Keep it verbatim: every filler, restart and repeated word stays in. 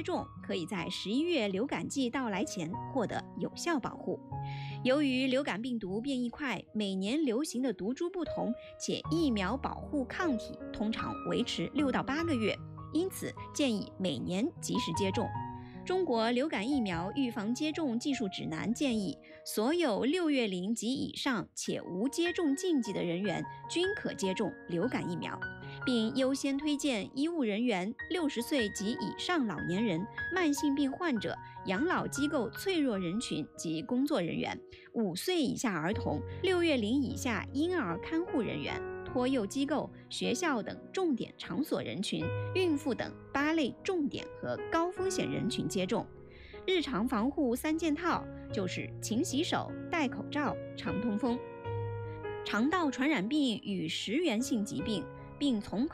种，可以在十一月流感季到来前获得有效保护。由于流感病毒变异快，每年流行的毒株不同，且疫苗保护抗体通常维持六到八个月，因此建议每年及时接种。中国流感疫苗预防接种技术指南建议，所有六月龄及以上且无接种禁忌的人员均可接种流感疫苗，并优先推荐医务人员、六十岁及以上老年人、慢性病患者、养老机构脆弱人群及工作人员、五岁以下儿童、六月龄以下婴儿看护人员、托幼机构、学校等重点场所人群、孕妇等八类重点和高风险人群接种。日常防护三件套就是勤洗手、戴口罩、常通风。肠道传染病与食源性疾病、病从口